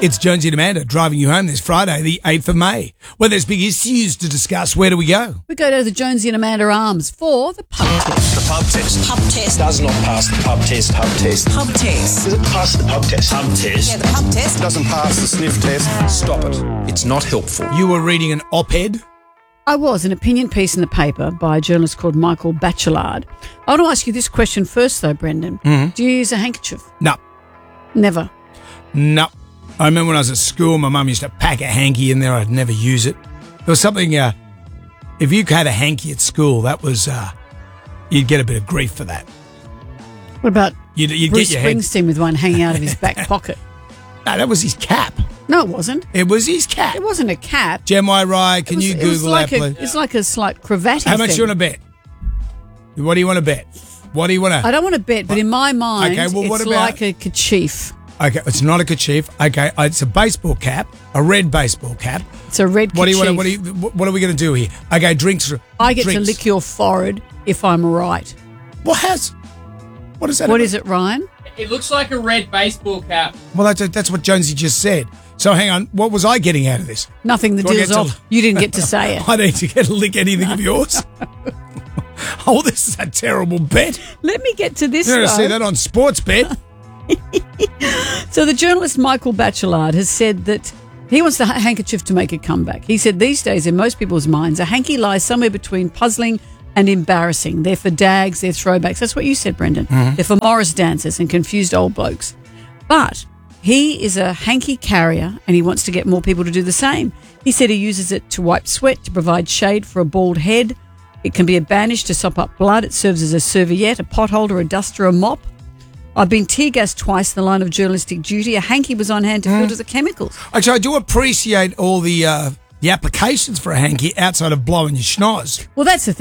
It's Jonesy and Amanda driving you home this Friday, the 8th of May. Well, there's big issues to discuss. Where do we go? We go to the Jonesy and Amanda Arms for the pub test. The pub test. Pub test. Does not pass the pub test. Pub test. Pub test. Does it pass the pub test? Pub test. Yeah, the pub test. Doesn't pass the sniff test. Stop it. It's not helpful. You were reading an op-ed. I was, an opinion piece in the paper by a journalist called Michael Bachelard. I want to ask you this question first, though, Brendan. Do you use a handkerchief? No. Never. No. I remember when I was at school, my mum used to pack a hanky in there. I'd never use it. There was something, if you had a hanky at school, that was, you'd get a bit of grief for that. What about You'd Bruce get your head. Springsteen with one hanging out of his back pocket? No, that was his cap. No, it wasn't. It was his cap. It wasn't a cap. Gem I Rye, can you It was Google like that, please? It's like a slight cravat. How much do you want to bet? What do you want to bet? What do you want to... I don't want to bet, but in my mind, Okay, well, what it's about- like a kerchief. Okay, it's not a kerchief. Okay, it's a baseball cap, a red baseball cap. It's a red What do kerchief. you want? What are we going to do here? Okay, drinks. I get drinks. to lick your forehead if I'm right. What is that? What is it, Ryan? It looks like a red baseball cap. Well, that's what Jonesy just said. So hang on, what was I getting out of this? Nothing. The Do I deal's get to- off. You didn't get to say it. I need to get a lick anything of yours. Oh, this is a terrible bet. Let me get to this. You're going to though. see that on Sports Bet. So the journalist Michael Bachelard has said that he wants the handkerchief to make a comeback. He said these days in most people's minds, a hanky lies somewhere between puzzling and embarrassing. They're for dags, they're throwbacks. That's what you said, Brendan. They're for Morris dancers and confused old blokes. But he is a hanky carrier and he wants to get more people to do the same. He said he uses it to wipe sweat, to provide shade for a bald head. It can be a bandage to sop up blood. It serves as a serviette, a potholder, a duster, a mop. I've been tear-gassed twice in the line of journalistic duty. A hanky was on hand to filter the chemicals. Actually, I do appreciate all the applications for a hanky outside of blowing your schnoz. Well, that's the thing.